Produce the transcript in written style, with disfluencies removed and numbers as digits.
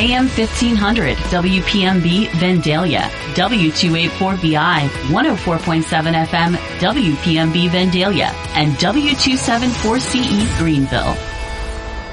AM 1500 WPMB Vandalia, W284BI 104.7 FM WPMB Vandalia, and W274CE Greenville.